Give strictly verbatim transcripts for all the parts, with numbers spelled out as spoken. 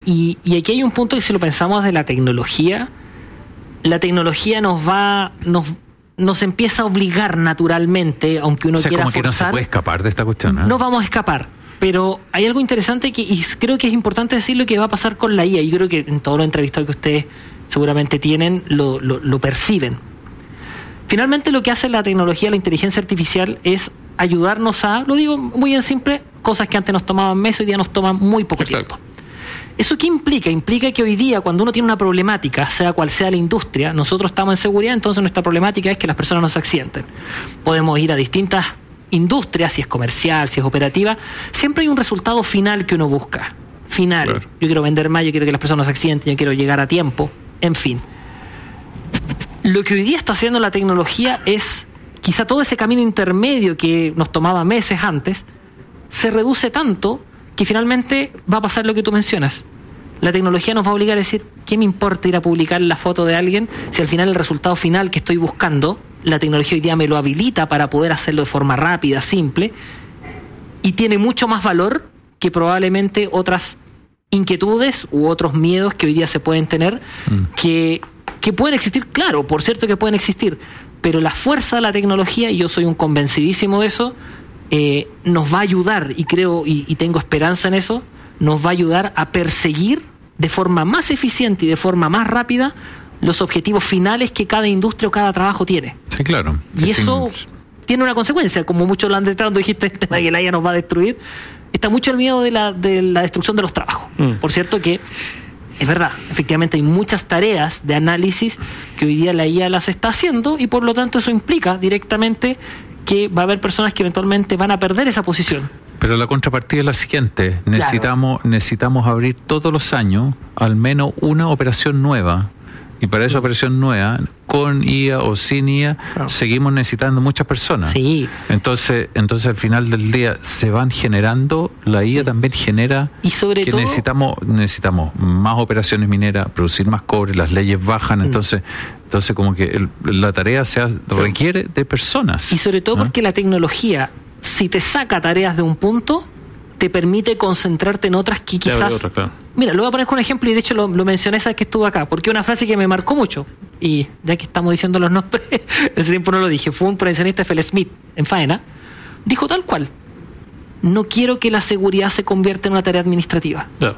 Y, y aquí hay un punto que si lo pensamos de la tecnología, la tecnología nos va, nos, nos empieza a obligar naturalmente, aunque uno o sea, quiera como que forzar. No se puede escapar de esta cuestión, ¿eh? No vamos a escapar. Pero hay algo interesante que, y creo que es importante decir lo que va a pasar con la I A. Y creo que en todos los entrevistados que ustedes seguramente tienen, lo, lo, lo perciben. Finalmente lo que hace la tecnología, la inteligencia artificial, es ayudarnos a, lo digo muy en simple, cosas que antes nos tomaban meses, hoy día nos toman muy poco Exacto. tiempo. ¿Eso qué implica? Implica que hoy día, cuando uno tiene una problemática, sea cual sea la industria, nosotros estamos en seguridad, entonces nuestra problemática es que las personas no se accidenten. Podemos ir a distintas industrias, si es comercial, si es operativa, siempre hay un resultado final que uno busca. Final. Claro. Yo quiero vender más, yo quiero que las personas no se accidenten, yo quiero llegar a tiempo, en fin. Lo que hoy día está haciendo la tecnología es, quizá todo ese camino intermedio que nos tomaba meses antes, se reduce tanto que finalmente va a pasar lo que tú mencionas. La tecnología nos va a obligar a decir, ¿qué me importa ir a publicar la foto de alguien si al final el resultado final que estoy buscando, la tecnología hoy día me lo habilita para poder hacerlo de forma rápida, simple, y tiene mucho más valor que probablemente otras inquietudes u otros miedos que hoy día se pueden tener, mm. que, que pueden existir, claro, por cierto que pueden existir, pero la fuerza de la tecnología, y yo soy un convencidísimo de eso, eh, nos va a ayudar, y creo, y, y tengo esperanza en eso, nos va a ayudar a perseguir de forma más eficiente y de forma más rápida los objetivos finales que cada industria o cada trabajo tiene. Sí, claro. Y eso sí tiene una consecuencia, como muchos lo han detectado, cuando dijiste el tema de que la I A nos va a destruir, está mucho el miedo de la, de la destrucción de los trabajos. Mm. Por cierto que es verdad, efectivamente hay muchas tareas de análisis que hoy día la I A las está haciendo y por lo tanto eso implica directamente que va a haber personas que eventualmente van a perder esa posición. Pero la contrapartida es la siguiente, necesitamos, claro. necesitamos abrir todos los años al menos una operación nueva. Y para esa operación nueva, con I A o sin I A, claro. seguimos necesitando muchas personas. Sí. Entonces, entonces al final del día se van generando, la I A también genera y sobre que todo, necesitamos, necesitamos más operaciones mineras, producir más cobre, las leyes bajan, entonces, entonces como que el, la tarea se hace, requiere de personas. Y sobre todo ¿no? porque la tecnología, si te saca tareas de un punto, te permite concentrarte en otras que quizás... Otra, claro. Mira, lo voy a poner con un ejemplo y de hecho lo, lo mencioné esa vez que estuve acá, porque una frase que me marcó mucho, y ya que estamos diciendo los nombres, ese tiempo no lo dije, fue un prevencionista, F L Smith, en Faena, dijo tal cual, no quiero que la seguridad se convierta en una tarea administrativa. Claro.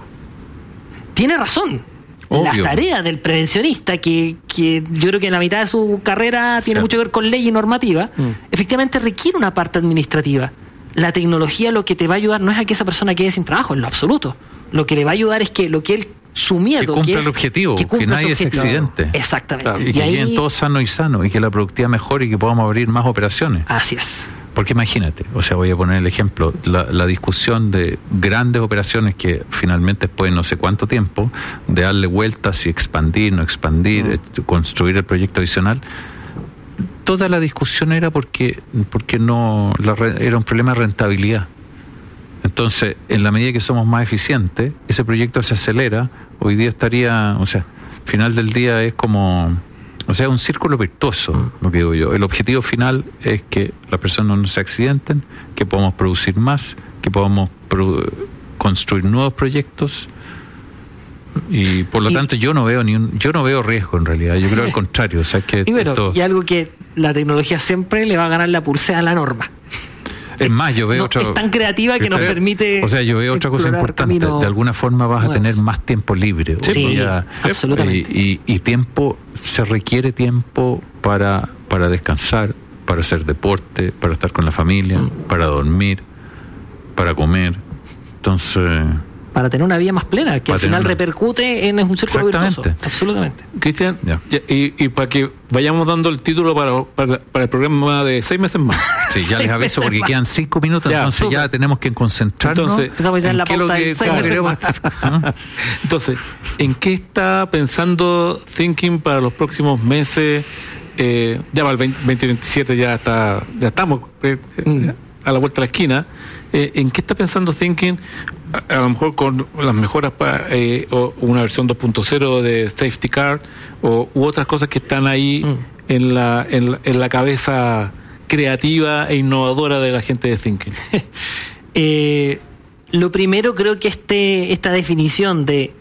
Tiene razón. Obvio. Las tareas del prevencionista, que, que yo creo que en la mitad de su carrera tiene sí. mucho que ver con ley y normativa, mm. efectivamente requiere una parte administrativa. La tecnología lo que te va a ayudar no es a que esa persona quede sin trabajo, en lo absoluto. Lo que le va a ayudar es que lo que él, su miedo... Que cumpla que es, el objetivo, que, que nadie se accidente. Exactamente. Claro. Y, y que ahí... queden todos sanos y sanos, y que la productividad mejore y que podamos abrir más operaciones. Así es. Porque imagínate, o sea, voy a poner el ejemplo, la, la discusión de grandes operaciones que finalmente después de no sé cuánto tiempo, de darle vueltas y expandir, no expandir, mm. construir el proyecto adicional... Toda la discusión era porque porque no la, era un problema de rentabilidad. Entonces, en la medida que somos más eficientes, ese proyecto se acelera. Hoy día estaría, o sea, al final del día es como, o sea, un círculo virtuoso, lo que digo yo. El objetivo final es que las personas no se accidenten, que podamos producir más, que podamos produ- construir nuevos proyectos. Y por lo y, tanto yo no veo ni un, yo no veo riesgo en realidad, yo creo al contrario, o sea que y, bueno, esto... y algo que la tecnología siempre le va a ganar la pulsea a la norma. Es más, yo veo no, otro, es tan creativa que nos permite, o sea, yo veo otra cosa importante, de alguna forma vas nuevos. a tener más tiempo libre. Sí, sí ya, absolutamente. Y, y, y tiempo, se requiere tiempo para, para descansar, para hacer deporte, para estar con la familia, mm. para dormir, para comer. Entonces... para tener una vida más plena, que al final una... repercute en un círculo virtuoso. Absolutamente. Cristian, y, y para que vayamos dando el título para, para, para el programa de seis meses más. Sí, ya les aviso porque quedan cinco minutos, ya, entonces super. ya tenemos que concentrarnos. Entonces, en la pauta de seis meses más. Entonces, ¿en qué está pensando Thinking para los próximos meses? Eh, ya para el veinte veintisiete ya está, ya estamos eh, mm. a la vuelta de la esquina. Eh, ¿En qué está pensando Thinking? A, a lo mejor con las mejoras para eh, o una versión dos punto cero de Safety Card o u otras cosas que están ahí mm. en, la, en, la, en la cabeza creativa e innovadora de la gente de Thinking. eh, lo primero creo que este esta definición de